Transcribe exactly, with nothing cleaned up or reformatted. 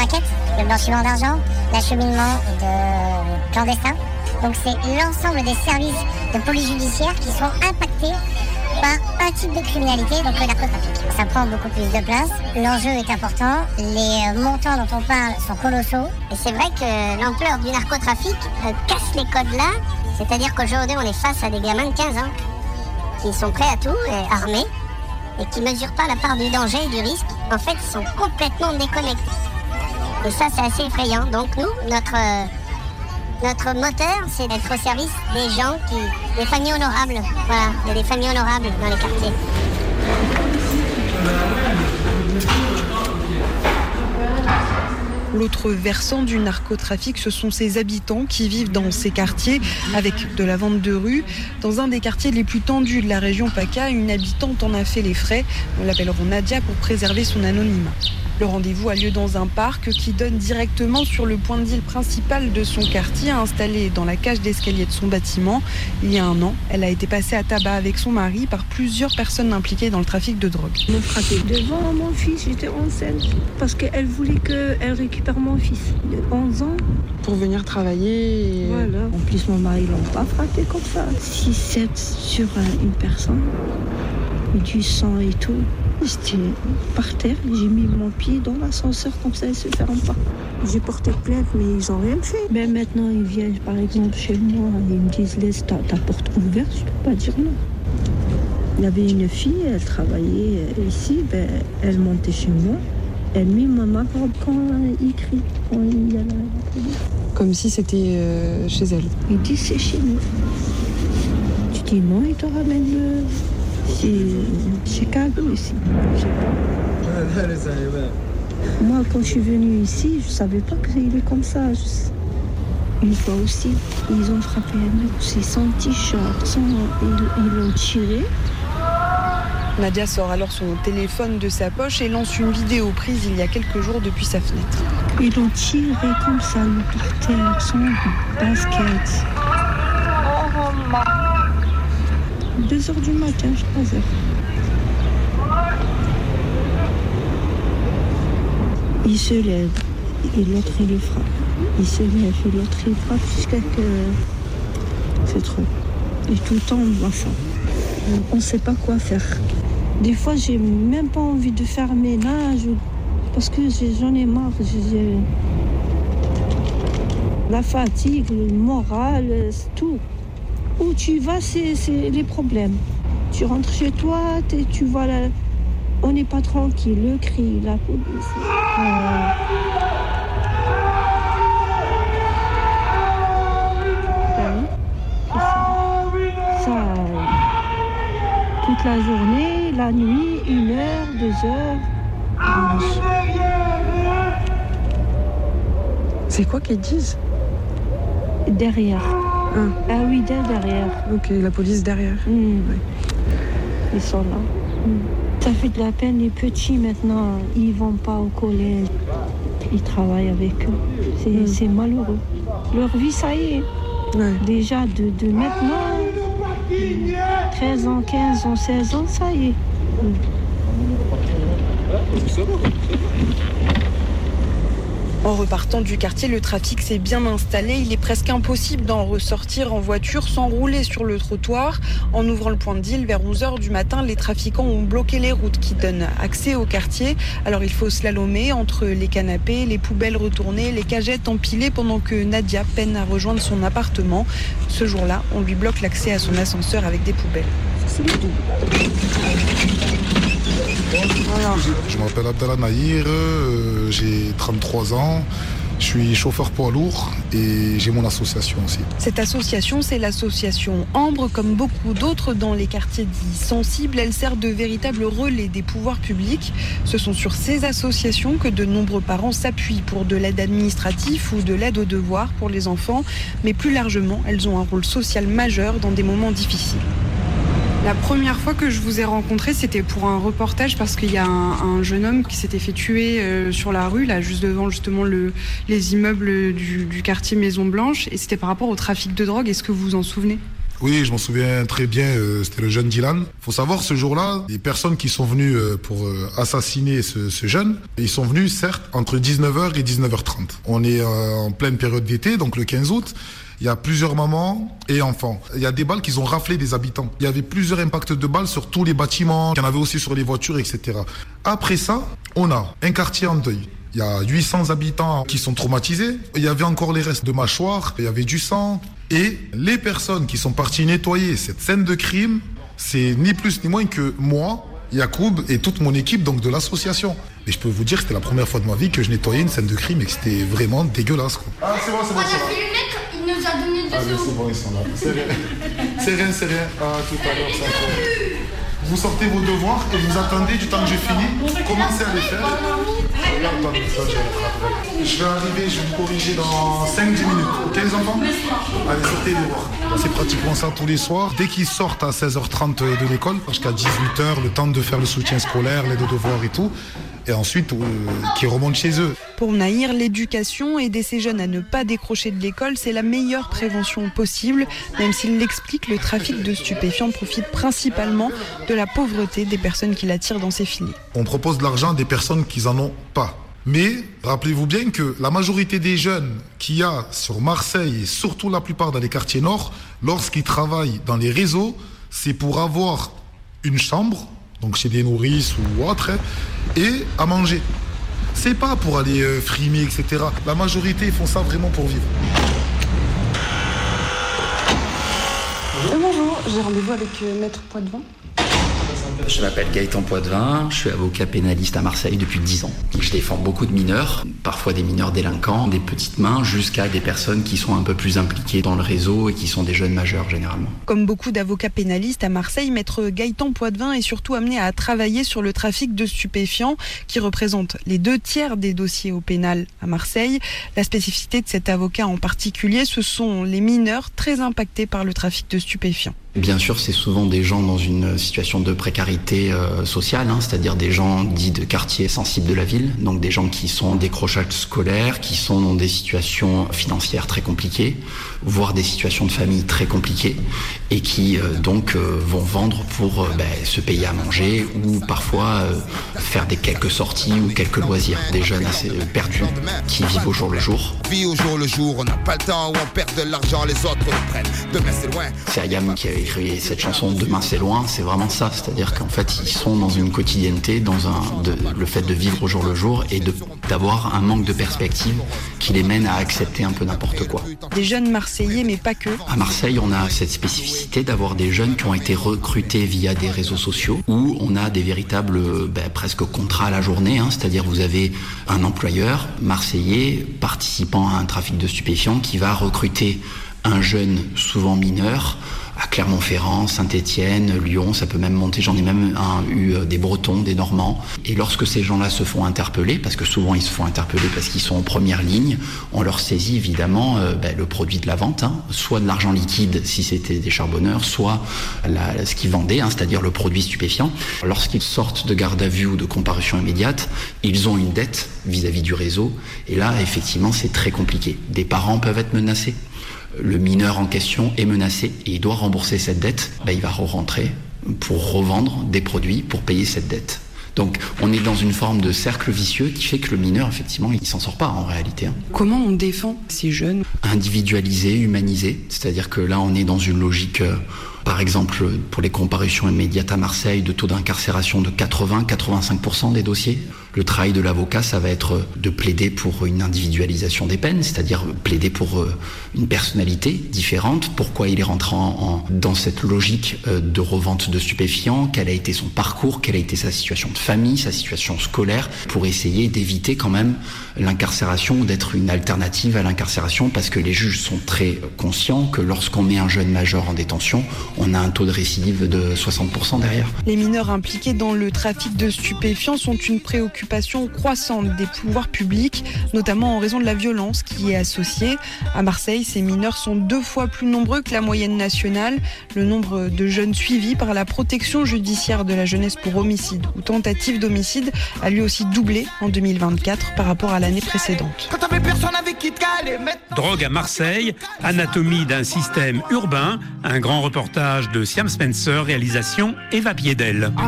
raquettes, le blanchiment d'argent, l'acheminement de clandestins. Donc c'est l'ensemble des services de police judiciaire qui sont impactés par un type de criminalité, donc le narcotrafic. Ça prend beaucoup plus de place, l'enjeu est important, les montants dont on parle sont colossaux. Et c'est vrai que l'ampleur du narcotrafic euh, casse les codes là, c'est-à-dire qu'aujourd'hui on est face à des gamins de quinze ans qui sont prêts à tout, et armés, et qui ne mesurent pas la part du danger et du risque. En fait, ils sont complètement déconnectés. Et ça, c'est assez effrayant. Donc nous, notre... Euh, Notre moteur, c'est d'être au service des gens, qui, des familles honorables. Voilà, il y a des familles honorables dans les quartiers. L'autre versant du narcotrafic, ce sont ces habitants qui vivent dans ces quartiers avec de la vente de rue. Dans un des quartiers les plus tendus de la région PACA, une habitante en a fait les frais. Nous l'appellerons Nadia pour préserver son anonymat. Le rendez-vous a lieu dans un parc qui donne directement sur le point de deal principal de son quartier, installé dans la cage d'escalier de son bâtiment. Il y a un an, elle a été passée à tabac avec son mari par plusieurs personnes impliquées dans le trafic de drogue. Ils m'ont frappé devant mon fils, j'étais enceinte, parce qu'elle voulait qu'elle récupère mon fils de onze ans. Pour venir travailler. Et... Voilà. En plus, mon mari ne l'a pas frappé comme ça. six sept sur une personne, et du sang et tout. J'étais par terre, j'ai mis mon pied dans l'ascenseur comme ça, il ne se ferme pas. J'ai porté plainte, mais ils n'ont rien fait. Mais maintenant, ils viennent par exemple chez moi, ils me disent laisse ta, ta porte ouverte, je ne peux pas dire non. Il y avait une fille, elle travaillait ici, ben, elle montait chez moi, elle mit ma main quand il crie, quand il y a la police. Comme si c'était euh, chez elle. Il dit c'est chez nous. Tu dis non, il te ramène le... C'est Chicago ici. Je sais pas. Moi, quand je suis venue ici, je ne savais pas qu'il est comme ça. Une fois aussi, ils ont frappé un mec aussi sans t-shirt, sans... Ils, ils l'ont tiré. Nadia sort alors son téléphone de sa poche et lance une vidéo prise il y a quelques jours depuis sa fenêtre. Ils l'ont tiré comme ça, le par terre, sans basket. deux heures du matin, trois heures. Il se lève et l'autre il le frappe. Il se lève et l'autre il frappe jusqu'à que c'est trop. Et tout le temps on voit ça. On ne sait pas quoi faire. Des fois j'ai même pas envie de faire ménage parce que j'en ai marre. J'ai... La fatigue, le moral, c'est tout. Où tu vas, c'est, c'est les problèmes. Tu rentres chez toi, tu vois, la... on n'est pas tranquille, le cri, la police. Euh... Ça, ça, toute la journée, la nuit, une heure, deux heures. C'est quoi qu'ils disent ? Derrière. Ah. ah oui, derrière. Ok, la police derrière. Mmh. Ouais. Ils sont là. Mmh. Ça fait de la peine, les petits maintenant, ils vont pas au collège. Ils travaillent avec eux. C'est, mmh. c'est malheureux. Leur vie, ça y est. Ouais. Déjà, de, de maintenant, treize ans, quinze ans, seize ans, ça y est. Mmh. En repartant du quartier, le trafic s'est bien installé. Il est presque impossible d'en ressortir en voiture sans rouler sur le trottoir. En ouvrant le point de deal vers onze heures du matin, les trafiquants ont bloqué les routes qui donnent accès au quartier. Alors il faut slalomer entre les canapés, les poubelles retournées, les cagettes empilées pendant que Nadia peine à rejoindre son appartement. Ce jour-là, on lui bloque l'accès à son ascenseur avec des poubelles. Voilà. Je m'appelle Abdallah Nahir, euh, j'ai trente-trois ans, je suis chauffeur poids lourd et j'ai mon association aussi. Cette association, c'est l'association Ambre. Comme beaucoup d'autres dans les quartiers dits sensibles, elle sert de véritable relais des pouvoirs publics. Ce sont sur ces associations que de nombreux parents s'appuient pour de l'aide administrative ou de l'aide aux devoirs pour les enfants. Mais plus largement, elles ont un rôle social majeur dans des moments difficiles. La première fois que je vous ai rencontré, c'était pour un reportage parce qu'il y a un, un jeune homme qui s'était fait tuer euh, sur la rue, là, juste devant justement le, les immeubles du, du quartier Maison Blanche, et c'était par rapport au trafic de drogue. Est-ce que vous vous en souvenez ? Oui, je m'en souviens très bien, euh, c'était le jeune Dylan. Faut savoir, ce jour-là, les personnes qui sont venues euh, pour euh, assassiner ce, ce jeune, ils sont venus, certes, entre dix-neuf heures et dix-neuf heures trente. On est euh, en pleine période d'été, donc le quinze août. Il y a plusieurs mamans et enfants. Il y a des balles qui ont raflé des habitants. Il y avait plusieurs impacts de balles sur tous les bâtiments, il y en avait aussi sur les voitures, et cetera. Après ça, on a un quartier en deuil. Il y a huit cents habitants qui sont traumatisés. Il y avait encore les restes de mâchoires, il y avait du sang. Et les personnes qui sont parties nettoyer cette scène de crime, c'est ni plus ni moins que moi, Yacoub et toute mon équipe donc de l'association. Et je peux vous dire que c'était la première fois de ma vie que je nettoyais une scène de crime et que c'était vraiment dégueulasse, quoi. Ah, c'est bon, c'est bon, c'est bon. Il nous a donné deux Allez, c'est bon, ils sont là. C'est rien, c'est rien, c'est rien. Ah, tout à l'heure, ça fait. Vous sortez vos devoirs et vous attendez du temps que j'ai fini. Commencez à les faire. Regarde, attendez, ça, je vais rattraper. Je vais arriver, je vais vous corriger dans cinq dix minutes. Ok, les enfants? Allez, sortez les devoirs. C'est pratiquement ça tous les soirs. Dès qu'ils sortent à seize heures trente de l'école, jusqu'à dix-huit heures, le temps de faire le soutien scolaire, les devoirs et tout. Et ensuite, euh, qui remontent chez eux. Pour Nahir, l'éducation, aider ces jeunes à ne pas décrocher de l'école, c'est la meilleure prévention possible. Même s'il l'explique, le trafic de stupéfiants profite principalement de la pauvreté des personnes qui l'attirent dans ses filets. On propose de l'argent à des personnes qui n'en ont pas. Mais rappelez-vous bien que la majorité des jeunes qu'il y a sur Marseille, et surtout la plupart dans les quartiers nord, lorsqu'ils travaillent dans les réseaux, c'est pour avoir une chambre, donc chez des nourrices ou autre, et à manger. C'est pas pour aller euh, frimer, et cetera. La majorité, ils font ça vraiment pour vivre. Euh, bonjour, j'ai rendez-vous avec euh, Maître Poitvin. Je m'appelle Gaëtan Poitvin, je suis avocat pénaliste à Marseille depuis dix ans. Je défends beaucoup de mineurs, parfois des mineurs délinquants, des petites mains, jusqu'à des personnes qui sont un peu plus impliquées dans le réseau et qui sont des jeunes majeurs généralement. Comme beaucoup d'avocats pénalistes à Marseille, Maître Gaëtan Poitvin est surtout amené à travailler sur le trafic de stupéfiants qui représente les deux tiers des dossiers au pénal à Marseille. La spécificité de cet avocat en particulier, ce sont les mineurs très impactés par le trafic de stupéfiants. Bien sûr, c'est souvent des gens dans une situation de précarité euh, sociale, hein, c'est-à-dire des gens dits de quartiers sensibles de la ville, donc des gens qui sont en décrochage scolaire, qui sont dans des situations financières très compliquées, voire des situations de famille très compliquées, et qui euh, donc euh, vont vendre pour euh, ben, se payer à manger ou parfois euh, faire des quelques sorties ou quelques loisirs. Des jeunes assez euh, perdus qui vivent au jour le jour. Vie au jour le jour, on n'a pas le temps où on perd de l'argent, les autres le prennent. Demain c'est loin. C'est Ayam qui a écrit cette chanson Demain c'est loin, c'est vraiment ça, c'est-à-dire qu'en fait ils sont dans une quotidienneté, dans un, de, le fait de vivre au jour le jour et de, d'avoir un manque de perspective qui les mène à accepter un peu n'importe quoi. Des jeunes Marseillais, mais pas que. À Marseille, on a cette spécificité d'avoir des jeunes qui ont été recrutés via des réseaux sociaux où on a des véritables ben, presque contrats à la journée, hein, c'est-à-dire vous avez un employeur marseillais participant à un trafic de stupéfiants qui va recruter un jeune souvent mineur à Clermont-Ferrand, Saint-Étienne, Lyon, ça peut même monter, j'en ai même un, eu des Bretons, des Normands. Et lorsque ces gens-là se font interpeller, parce que souvent ils se font interpeller parce qu'ils sont en première ligne, on leur saisit évidemment euh, ben, le produit de la vente, hein, soit de l'argent liquide si c'était des charbonneurs, soit la, ce qu'ils vendaient, hein, c'est-à-dire le produit stupéfiant. Lorsqu'ils sortent de garde à vue ou de comparution immédiate, ils ont une dette vis-à-vis du réseau. Et là, effectivement, c'est très compliqué. Des parents peuvent être menacés. Le mineur en question est menacé et il doit rembourser cette dette, ben il va re-rentrer pour revendre des produits pour payer cette dette. Donc on est dans une forme de cercle vicieux qui fait que le mineur, effectivement, il s'en sort pas en réalité. Comment on défend ces jeunes ? Individualisé, humanisé, c'est-à-dire que là on est dans une logique... Euh, Par exemple, pour les comparutions immédiates à Marseille, de taux d'incarcération de quatre-vingts à quatre-vingt-cinq pour cent des dossiers. Le travail de l'avocat, ça va être de plaider pour une individualisation des peines, c'est-à-dire plaider pour une personnalité différente. Pourquoi il est rentré en, en, dans cette logique de revente de stupéfiants, quel a été son parcours, quelle a été sa situation de famille, sa situation scolaire, pour essayer d'éviter quand même l'incarcération ou d'être une alternative à l'incarcération, parce que les juges sont très conscients que lorsqu'on met un jeune majeur en détention, on a un taux de récidive de soixante pour cent derrière. Les mineurs impliqués dans le trafic de stupéfiants sont une préoccupation préoccupation croissante des pouvoirs publics, notamment en raison de la violence qui y est associée. À Marseille, ces mineurs sont deux fois plus nombreux que la moyenne nationale. Le nombre de jeunes suivis par la protection judiciaire de la jeunesse pour homicide ou tentative d'homicide a lui aussi doublé en deux mille vingt-quatre par rapport à l'année précédente. Drogue à Marseille, anatomie d'un système urbain, un grand reportage de Siam Spencer, réalisation Eva Piedel.